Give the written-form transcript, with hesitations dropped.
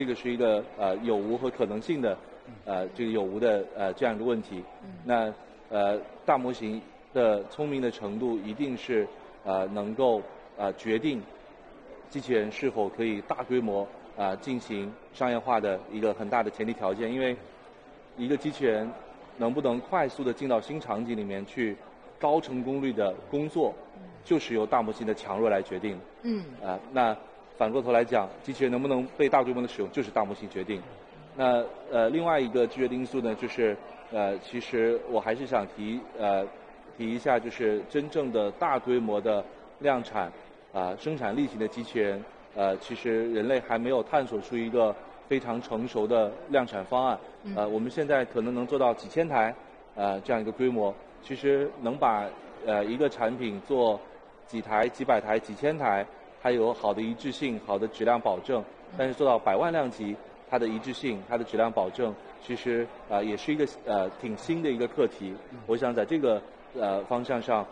这个是一个有无和可能性的这个有无的这样一个问题。那大模型的聪明的程度一定是能够决定机器人是否可以大规模进行商业化的一个很大的前提条件。因为一个机器人能不能快速的进到新场景里面去高成功率的工作，就是由大模型的强弱来决定。那反过头来讲，机器人能不能被大规模的使用，就是大模型决定。那另外一个制约的因素呢，就是其实我还是想提一下，就是真正的大规模的量产生产力型的机器人，其实人类还没有探索出一个非常成熟的量产方案。我们现在可能能做到几千台这样一个规模，其实能把一个产品做几台、几百台、几千台，还有好的一致性、好的质量保证。但是做到百万量级，它的一致性、它的质量保证，其实也是一个挺新的一个课题。我想在这个方向上，